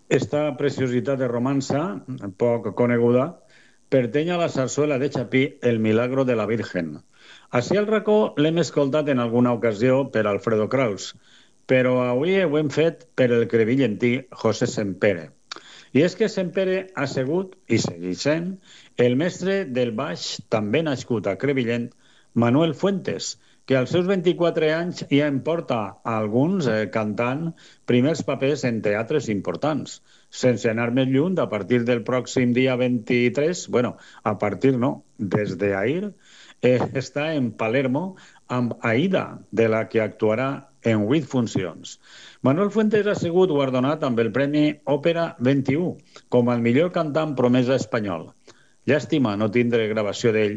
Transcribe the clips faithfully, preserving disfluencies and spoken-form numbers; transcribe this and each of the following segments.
Esta preciositat de romança, poc coneguda, pertany a la sarsuela de Chapí El milagro de la Virgen. Així al racó l'hem escoltat en alguna ocasió per Alfredo Kraus, però avui ho hem fet per el crevillentí José Sempere. I és que Sempere ha sigut, i segueix sent, el mestre del baix, també nascut a Crevillent, Manuel Fuentes, que als seus vint-i-quatre anys ja en porta a alguns eh, cantant primers papers en teatres importants. Sense anar més lluny, a partir del pròxim dia vint-i-tres, bueno, a partir no, des d'ahir, eh, està en Palermo amb Aida, de la que actuarà en vuit funcions. Manuel Fuentes ha sigut guardonat amb el Premi Òpera vint i u com el millor cantant promesa espanyol. Llàstima no tindre gravació d'ell,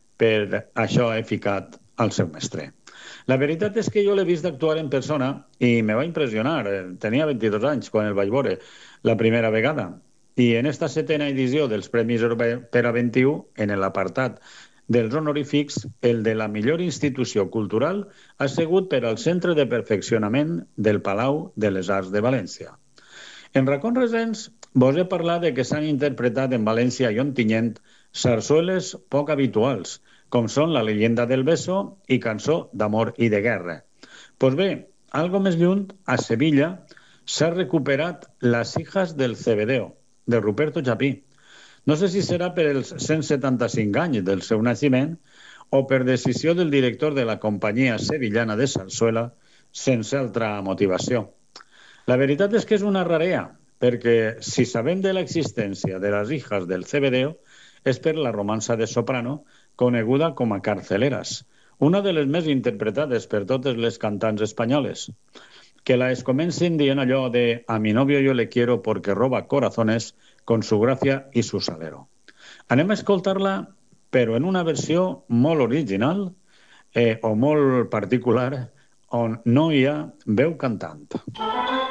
per això he ficat al seu mestre. La veritat és que jo l'he vist actuar en persona i me va impressionar. Tenia vint-i-dos anys quan el vaig veure la primera vegada. I en esta setena edició dels Premis Òpera vint i u, en l'apartat dels honorífics, el de la millor institució cultural ha sigut per al Centre de Perfeccionament del Palau de les Arts de València. En racons recents vos he parlat de que s'han interpretat en València i Ontinyent sarsueles poc habituals, com són La leyenda del beso i Cançó d'amor i de guerra. Pues bé, algo més lluny, a Sevilla, s'ha recuperat Las hijas del Cebedeo, de Ruperto Chapí. No sé si serà per els cent setanta-cinc anys del seu naixement o per decisió del director de la companyia sevillana de sarsuela, sense altra motivació. La veritat és que és una rarea, perquè si sabem de l'existència de les hijas del Cebedeo és per la romança de soprano, coneguda com a Carceleras, una de les més interpretades per totes les cantants espanyoles. Que la es comencin dient allò de a mi novio yo le quiero porque roba corazones con su gracia y su salero. Anem a escoltar-la, però en una versió molt original eh, o molt particular, on no hi ha veu cantant.